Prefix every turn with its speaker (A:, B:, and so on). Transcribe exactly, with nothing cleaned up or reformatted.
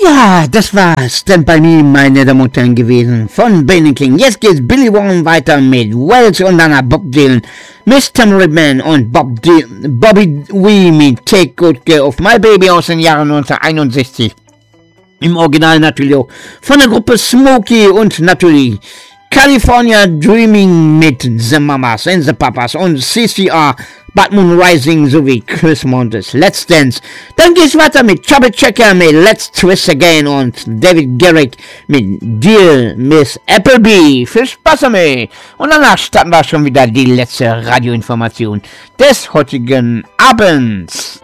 A: Ja, das war Stand By Me, meine Damen und Herren, gewesen von Benny King. Jetzt geht's Billy Warren weiter mit Wells und dann Bob Dylan, Miss Tamarind Man und Bob D- Bobby Wee mit Take Good Care of My Baby aus den Jahren neunzehnhunderteinundsechzig. Im Original natürlich auch von der Gruppe Smokey und natürlich California Dreaming mit The Mamas and the Papas und C C R, Bad Moon Rising sowie Chris Montes, Let's Dance. Dann geht's weiter mit Chubby Checker mit Let's Twist Again und David Garrick mit Dear Miss Appleby. Viel Spaß damit! Und danach starten wir schon wieder die letzte Radioinformation des heutigen Abends.